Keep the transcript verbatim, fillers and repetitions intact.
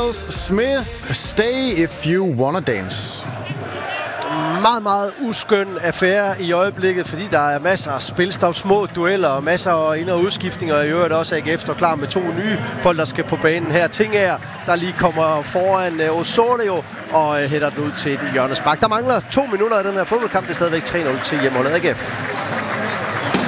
Miles Smith, Stay If You Wanna Dance. Meget, meget uskøn affære i øjeblikket, fordi der er masser af spilstop, små dueller og masser af ind- og udskiftninger. Og i øvrigt også A G F står klar med to nye folk, der skal på banen her. Tingager, der lige kommer foran uh, Osorio og uh, hætter den ud til et hjørnespark. Der mangler to minutter af den her fodboldkamp. Det er stadigvæk tre nul til hjemmeholdet A G F.